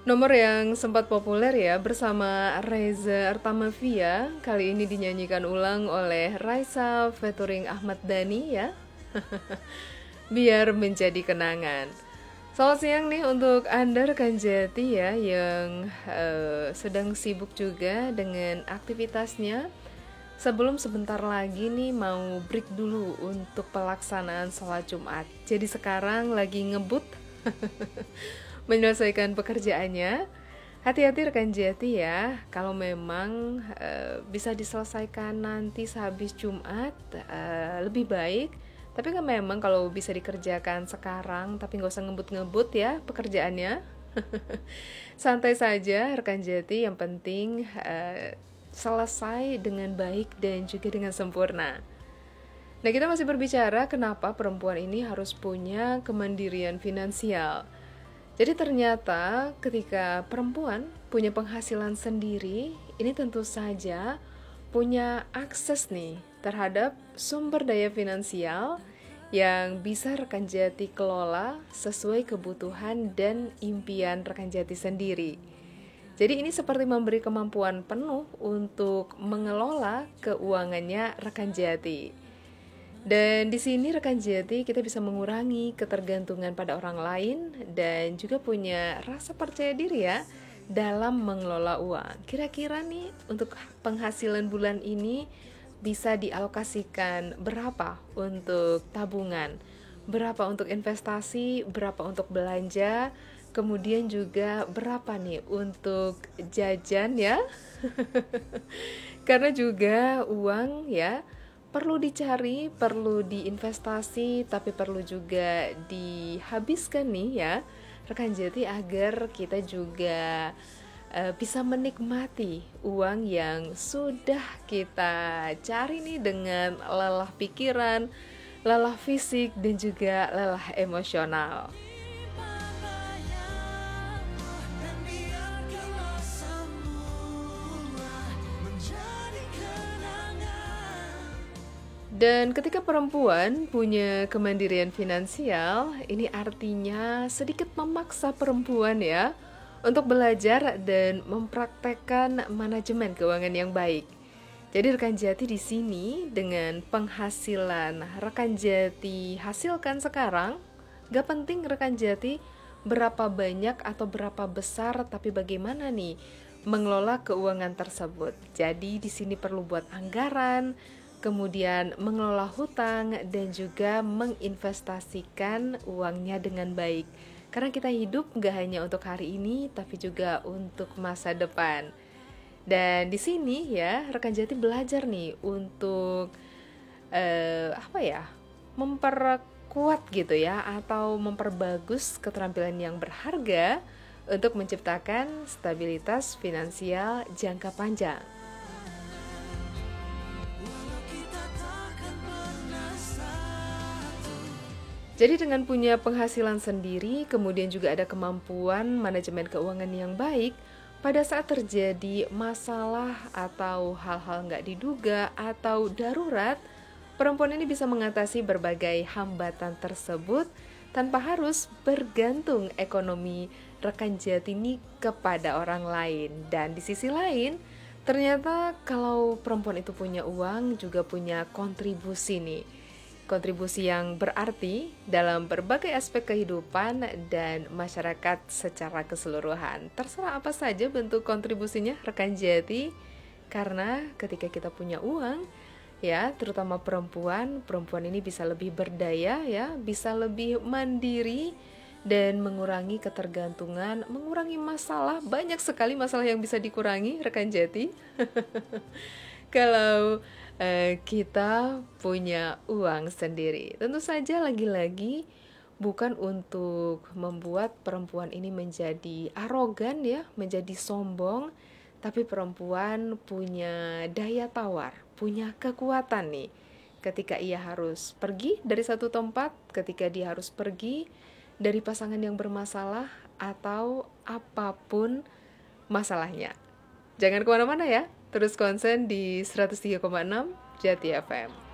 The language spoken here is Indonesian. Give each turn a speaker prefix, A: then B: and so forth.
A: Nomor yang sempat populer ya bersama Reza Artamevia, kali ini dinyanyikan ulang oleh Raisa featuring Ahmad Dhani ya. Biar menjadi kenangan. Selamat siang nih untuk Anda rekan Jati ya yang sedang sibuk juga dengan aktivitasnya. Sebelum sebentar lagi nih mau break dulu untuk pelaksanaan sholat Jumat. Jadi sekarang lagi ngebut menyelesaikan pekerjaannya. Hati-hati rekan Jati ya, kalau memang bisa diselesaikan nanti sehabis Jumat lebih baik. Tapi kan memang kalau bisa dikerjakan sekarang, tapi nggak usah ngebut-ngebut ya pekerjaannya. Santai saja rekan Jati, yang penting selesai dengan baik dan juga dengan sempurna. Nah, kita masih berbicara kenapa perempuan ini harus punya kemandirian finansial. Jadi ternyata ketika perempuan punya penghasilan sendiri, ini tentu saja punya akses nih terhadap sumber daya finansial yang bisa rekan Jati kelola sesuai kebutuhan dan impian rekan Jati sendiri. Jadi ini seperti memberi kemampuan penuh untuk mengelola keuangannya rekan Jati. Dan di sini rekan Jati kita bisa mengurangi ketergantungan pada orang lain dan juga punya rasa percaya diri ya dalam mengelola uang. Kira-kira nih untuk penghasilan bulan ini bisa dialokasikan berapa untuk tabungan, berapa untuk investasi, berapa untuk belanja, kemudian juga berapa nih untuk jajan ya. Karena juga uang ya perlu dicari, perlu diinvestasi, tapi perlu juga dihabiskan nih ya rekan Jati agar kita juga bisa menikmati uang yang sudah kita cari nih dengan lelah pikiran, lelah fisik dan juga lelah emosional. Dan ketika perempuan punya kemandirian finansial, ini artinya sedikit memaksa perempuan ya untuk belajar dan mempraktekkan manajemen keuangan yang baik. Jadi rekan Jati di sini dengan penghasilan rekan Jati hasilkan sekarang, gak penting rekan Jati berapa banyak atau berapa besar, tapi bagaimana nih mengelola keuangan tersebut. Jadi di sini perlu buat anggaran, kemudian mengelola hutang dan juga menginvestasikan uangnya dengan baik. Karena kita hidup gak hanya untuk hari ini, tapi juga untuk masa depan. Dan di sini ya rekan Jati belajar nih untuk memperkuat gitu ya atau memperbagus keterampilan yang berharga untuk menciptakan stabilitas finansial jangka panjang. Jadi dengan punya penghasilan sendiri, kemudian juga ada kemampuan manajemen keuangan yang baik, pada saat terjadi masalah atau hal-hal nggak diduga atau darurat, perempuan ini bisa mengatasi berbagai hambatan tersebut tanpa harus bergantung ekonomi rekan Jati ini kepada orang lain. Dan di sisi lain, ternyata kalau perempuan itu punya uang juga punya kontribusi nih. Kontribusi yang berarti dalam berbagai aspek kehidupan dan masyarakat secara keseluruhan. Terserah apa saja bentuk kontribusinya rekan Jati, karena ketika kita punya uang, ya terutama perempuan, perempuan ini bisa lebih berdaya ya, bisa lebih mandiri dan mengurangi ketergantungan, mengurangi masalah, banyak sekali masalah yang bisa dikurangi rekan Jati. Kalau kita punya uang sendiri. Tentu saja lagi-lagi bukan untuk membuat perempuan ini menjadi arogan ya, menjadi sombong, tapi perempuan punya daya tawar, punya kekuatan nih. Ketika ia harus pergi dari satu tempat, ketika dia harus pergi dari pasangan yang bermasalah atau apapun masalahnya. Jangan kemana-mana ya, terus konsen di 103,6 Jati FM.